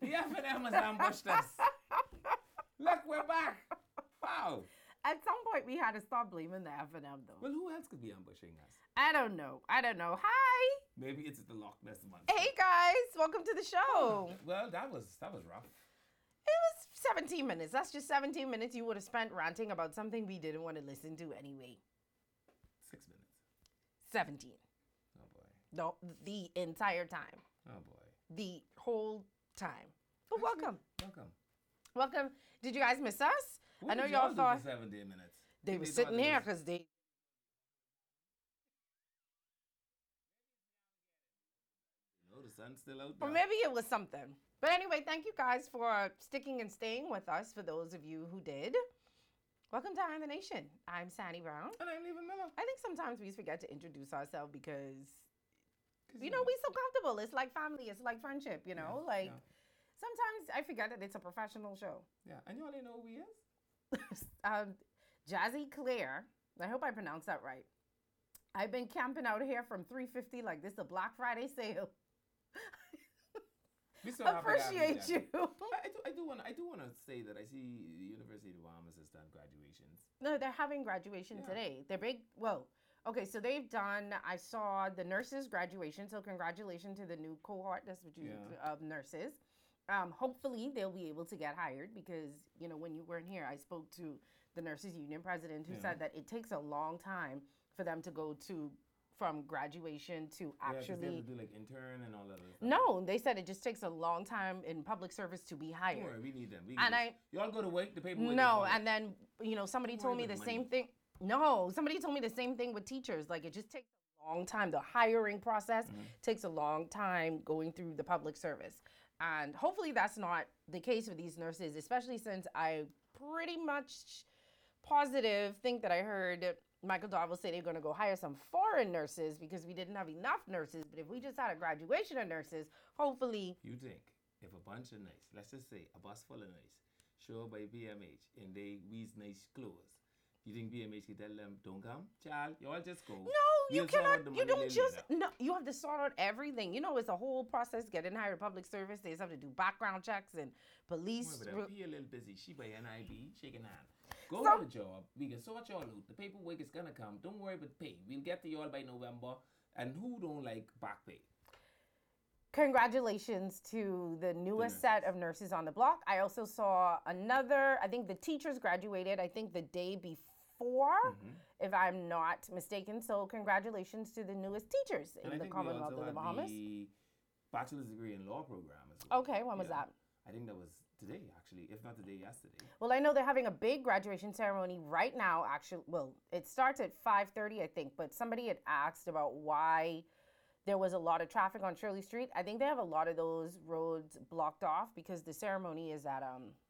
The F&M has ambushed us. Look, we're back. Wow. At some point, we had to stop blaming the F&M, though. Well, who else could be ambushing us? I don't know. Hi. Maybe it's the Loch Ness Monster. Hey, guys. Welcome to the show. Well, that was rough. It was 17 minutes. That's just 17 minutes you would have spent ranting about something we didn't want to listen to anyway. 6 minutes. 17. Oh, boy. No, the entire time. Oh, boy. The whole time. But welcome. Welcome. Did you guys miss us? What I know did y'all do thought for 17 minutes. they were sitting here because they... No, the sun's still out there. Or maybe it was something. But anyway, thank you guys for sticking and staying with us, for those of you who did. Welcome to Eye on the Nation. I'm Sandy Brown. And I'm Levan Miller. I think sometimes we forget to introduce ourselves because, we're so comfortable. It's like family. It's like friendship, Sometimes I forget that it's a professional show. Yeah, and you only know who he is? Jazzy Claire. I hope I pronounced that right. I've been camping out here from 3:50 like this is a Black Friday sale. Appreciate you. I do want to say that I see the University of Bahamas has done graduations. No, they're having graduation today. They're big. Well, okay, so they've done. I saw the nurses' graduation. So congratulations to the new cohort. That's what of nurses. Hopefully they'll be able to get hired because when you weren't here, I spoke to the nurses union president who said that it takes a long time for them to go from graduation to actually. They have to do like intern and all that other stuff. No, they said it just takes a long time in public service to be hired. Don't worry, we need them. Y'all go to work, the paperwork. No, and then somebody told me the same thing. No, somebody told me the same thing with teachers. Like it just takes a long time. The hiring process takes a long time going through the public service. And hopefully that's not the case with these nurses, especially since I pretty much positive think that I heard Michael Darville say they're going to go hire some foreign nurses because we didn't have enough nurses. But if we just had a graduation of nurses, hopefully... You think if a bunch of nice, let's just say a bus full of nice, show up by BMH and they wear nice clothes, you think BMH can tell them, don't come? Child, y'all just go. No, you cannot. You don't just. No, you have to sort out everything. It's a whole process getting hired public service. They just have to do background checks and police. Be a little busy. She by NIB, shaking hand. Go to the job. We can sort y'all out. The paperwork is going to come. Don't worry about pay. We'll get to y'all by November. And who don't like back pay? Congratulations to the newest set of nurses on the block. I also saw another, I think the teachers graduated, I think the day before, if I'm not mistaken. So congratulations to the newest teachers in the Commonwealth of the Bahamas. The bachelor's degree in law program as well. Okay, when was that? I think that was today, actually, if not today, yesterday. Well, I know they're having a big graduation ceremony right now, actually. Well, it starts at 5:30, I think, but somebody had asked about why there was a lot of traffic on Shirley Street. I think they have a lot of those roads blocked off because the ceremony is at